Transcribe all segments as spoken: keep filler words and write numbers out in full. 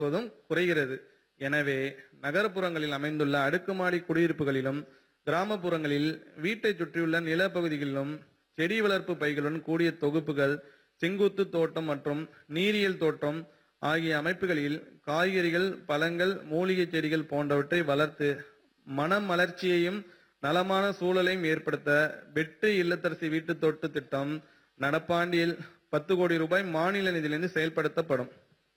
குறைகிறது. எனவே நகரப்புறங்களில் அமைந்துள்ள அடுக்குமாடி குடியிருப்புகளிலும் கிராமப்புறங்களில் வீட்டை சுற்றியுள்ள நிலப்பகுதிகளிலும் செடி வளர்ப்பு பைகளுடன் கூடிய தொகுப்புகள், செங்குத்து தோட்டம் மற்றும் நீரியல் தோட்டம் ஆகிய அமைப்புகளில் காய்கறிகள், பழங்கள், மூலிகை செடிகள் போன்றவற்றை வளர்த்து மன மலர்ச்சியையும் நலமான சூழலையும் ஏற்படுத்த வெற்றி இல்லத்தரசி வீட்டு தோட்ட திட்டம் நடப்பாண்டில் பத்து கோடி ரூபாய் மாநில நிதியிலிருந்து செயல்படுத்தப்படும்.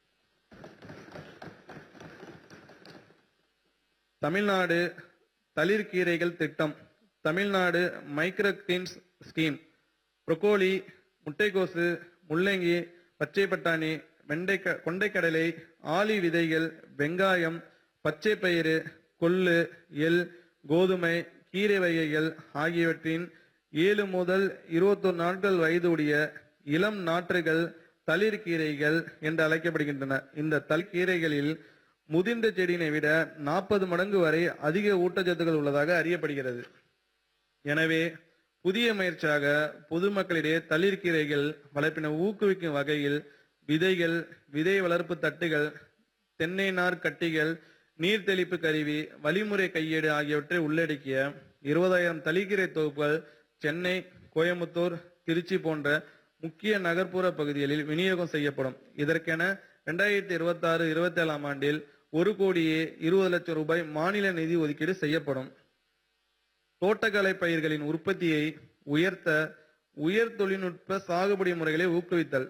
தமிழ்நாடு தளிர்கீரைகள் திட்டம், Tamil Nadu micro Green's scheme. Broccoli, முட்டைக்கோசு, முள்ளங்கி, பச்சை பட்டாணி, வெண்டை கொண்டைக்கடலை, ஆளி விதைகள், வெங்காயம், பச்சை பயிறு, கொள்ளு, எள், கோதுமை, கீரை வகைகள் ஆகியவற்றின் ஏழு முதல் இருபத்தொரு நாட்கள் வயது உடைய இளம் நாற்றுகள் தளிர்கீரைகள் என்று அழைக்கப்படுகின்றன. இந்த தளிர்கீரைகளில் முதிர்ந்த செடியினை விட நாற்பது மடங்கு வரை அதிக ஊட்டச்சத்துக்கள் உள்ளதாக அறியப்படுகிறது. எனவே புதிய முயற்சியாக பொதுமக்களிடையே தளிர்கீரைகள் வளர்ப்பினை ஊக்குவிக்கும் வகையில் விதைகள், விதை வளர்ப்பு தட்டுகள், தென்னை நார் கட்டிகள், நீர் தெளிப்பு கருவி, வழிமுறை கையேடு ஆகியவற்றை உள்ளடக்கிய இருபதாயிரம் தளிர்கீரை தொகுப்புகள் சென்னை, கோயம்புத்தூர், திருச்சி போன்ற முக்கிய நகர்ப்புற பகுதிகளில் விநியோகம் செய்யப்படும். இதற்கென இரண்டாயிரத்தி இருபத்தி ஆறு இருபத்தி ஏழாம் ஆண்டில் ஒரு கோடியே இருபது லட்சம் ரூபாய் மாநில நிதி ஒதுக்கீடு செய்யப்படும். தோட்டக்கலை பயிர்களின் உற்பத்தியை உயர்த்த உயர் தொழில்நுட்ப சாகுபடி முறைகளை ஊக்குவித்தல்.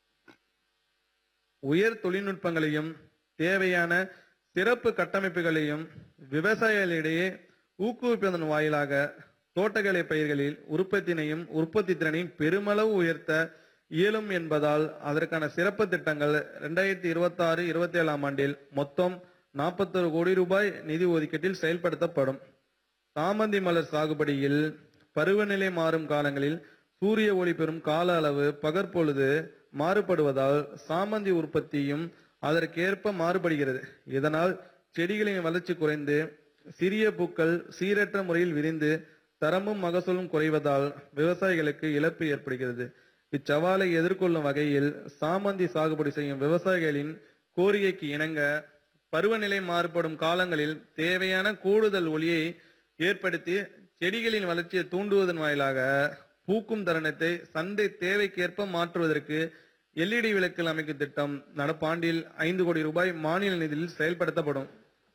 உயர் தொழில்நுட்பங்களையும் தேவையான சிறப்பு கட்டமைப்புகளையும் விவசாயிகளிடையே ஊக்குவிப்பதன் வாயிலாக தோட்டக்கலை பயிர்களில் உற்பத்தினையும் உற்பத்தி திறனையும் பெருமளவு உயர்த்த இயலும் என்பதால் அதற்கான சிறப்பு திட்டங்கள் இரண்டாயிரத்தி இருபத்தி ஆறு இருபத்தி ஏழாம் ஆண்டில் மொத்தம் நாற்பத்தொரு கோடி ரூபாய் நிதி ஒதுக்கீட்டில் செயல்படுத்தப்படும். சாமந்தி மலர் சாகுபடியில் பருவநிலை மாறும் காலங்களில் சூரிய ஒளி பெறும் கால அளவு பகற்பொழுது மாறுபடுவதால் சாமந்தி உற்பத்தியும் அதற்கேற்ப மாறுபடுகிறது. இதனால் செடிகளின் வளர்ச்சி குறைந்து சிறிய பூக்கள் சீரற்ற முறையில் விரிந்து தரமும் மகசூலும் குறைவதால் விவசாயிகளுக்கு இழப்பு ஏற்படுகிறது. இச்சவாலை எதிர்கொள்ளும் வகையில் சாமந்தி சாகுபடி செய்யும் விவசாயிகளின் கோரிக்கைக்கு இணங்க பருவநிலை மாறுபடும் காலங்களில் தேவையான கூடுதல் ஒளியை ஏற்படுத்தி செடிகளின் வளர்ச்சியை தூண்டுவதன் வாயிலாக பூக்கும் தருணத்தை சந்தை தேவைக்கேற்ப மாற்றுவதற்கு எல்இடி விளக்குகள் அமைக்கும் திட்டம் நடப்பாண்டில் ஐந்து கோடி ரூபாய் மாநில நிதியில் செயல்படுத்தப்படும்.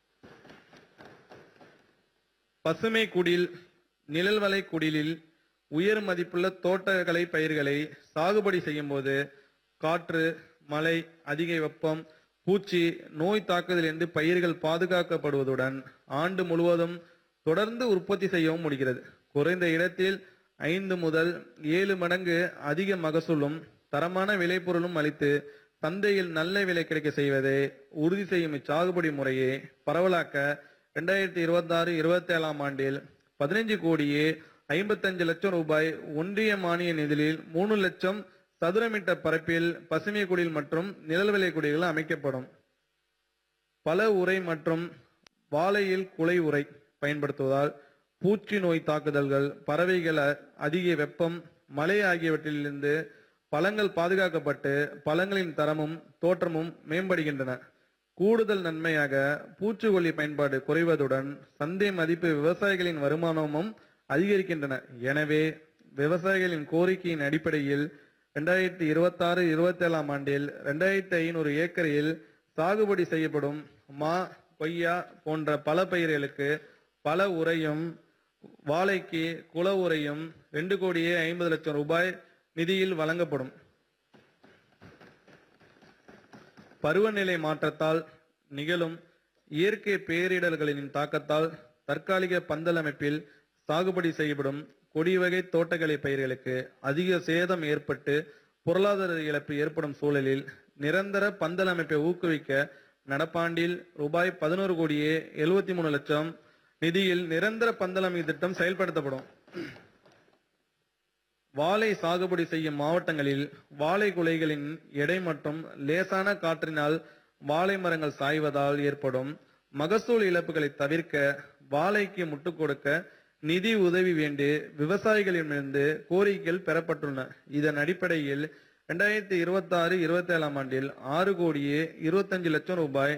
பசுமை குடில், நிழல்வலை குடிலில் உயர் மதிப்புள்ள தோட்டக்கலை பயிர்களை சாகுபடி செய்யும் போது காற்று, மழை, அதிக வெப்பம், பூச்சி, நோய் தாக்குதல் என்று பயிர்கள் பாதுகாக்கப்படுவதுடன் ஆண்டு முழுவதும் தொடர்ந்து உற்பத்தி செய்யவும் முடிகிறது. குறைந்த இடத்தில் ஐந்து முதல் ஏழு மடங்கு அதிக மகசூலும் தரமான விளைபொருளும் அளித்து சந்தையில் நல்ல விலை கிடைக்க செய்வதை உறுதி செய்யும் இச்சாகுபடி முறையை பரவலாக்க இரண்டாயிரத்தி இருபத்தி ஆறு இருபத்தி ஏழாம் ஆண்டில் பதினைஞ்சு கோடியே ஐம்பத்தஞ்சு லட்சம் ரூபாய் ஒன்றிய மானிய நிதியில் மூணு லட்சம் சதுர மீட்டர் பரப்பில் பசுமை குடில் மற்றும் நிழல்விலை குடில்கள் அமைக்கப்படும். பல உரை மற்றும் வாழையில் குலை உரை பயன்படுத்துவதால் பூச்சி நோய் தாக்குதல்கள், பறவைகள், அதிக வெப்பம், மழை ஆகியவற்றிலிருந்து பழங்கள் பாதுகாக்கப்பட்டு பழங்களின் தரமும் தோற்றமும் மேம்படுகின்றன. கூடுதல் நன்மையாக பூச்சிக்கொல்லி பயன்பாடு குறைவதுடன் சந்தை மதிப்பு விவசாயிகளின் வருமானமும் அதிகரிக்கின்றன. எனவே விவசாயிகளின் கோரிக்கையின் அடிப்படையில் இரண்டாயிரத்தி இருபத்தி ஆறு இருபத்தி ஏழாம் ஆண்டில் இரண்டாயிரத்தி ஐநூறு ஏக்கரில் சாகுபடி செய்யப்படும் மா, கொய்யா போன்ற பல பயிர்களுக்கு பல உரையும் வாழைக்கு குல உரையும் ரெண்டு கோடியே ஐம்பது லட்சம் ரூபாய் நிதியில் வழங்கப்படும். பருவநிலை மாற்றத்தால் நிகழும் இயற்கை பேரிடர்களின் தாக்கத்தால் தற்காலிக பந்தல் அமைப்பில் சாகுபடி செய்யப்படும் கொடி வகை தோட்டக்கலை பயிர்களுக்கு அதிக சேதம் ஏற்பட்டு பொருளாதார இழப்பு ஏற்படும் சூழலில் நிரந்தர பந்தல் அமைப்பை ஊக்குவிக்க நடப்பாண்டில் ரூபாய் பதினோரு கோடியே எழுபத்தி மூணு லட்சம் நிதியில் நிரந்தர பந்தல் அமைப்பு திட்டம் செயல்படுத்தப்படும். வாழை சாகுபடி செய்யும் மாவட்டங்களில் வாழை குலைகளின் எடை மற்றும் லேசான காற்றினால் வாழை மரங்கள் சாய்வதால் ஏற்படும் மகசூல் இழப்புகளை தவிர்க்க வாழைக்கு முட்டு கொடுக்க நிதி உதவி வேண்டி விவசாயிகளிடமிருந்து கோரிக்கைகள் பெறப்பட்டுள்ளன. இதன் அடிப்படையில் ரெண்டாயிரத்தி இருபத்தி ஆறு இருபத்தி ஏழாம் ஆண்டில் ஆறு கோடியே இருபத்தஞ்சு லட்சம் ரூபாய்